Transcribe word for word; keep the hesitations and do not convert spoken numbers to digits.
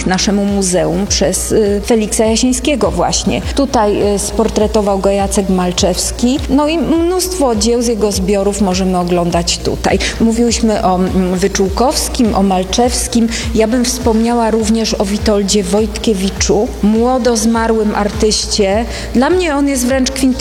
pamiątnik naszemu muzeum przez Feliksa Jasińskiego właśnie. Tutaj sportretował go Jacek Malczewski. No i mnóstwo dzieł z jego zbiorów możemy oglądać tutaj. Mówiłyśmy o Wyczółkowskim, o Malczewskim. Ja bym wspomniała również o Witoldzie Wojtkiewiczu, młodo zmarłym artyście. Dla mnie on jest wręcz kwintesencją